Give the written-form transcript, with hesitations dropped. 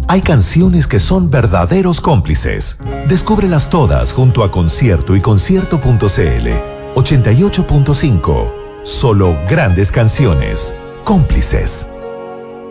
Hay canciones que son verdaderos cómplices. Descúbrelas todas junto a Concierto y Concierto.cl. 88.5. Solo grandes canciones. Cómplices.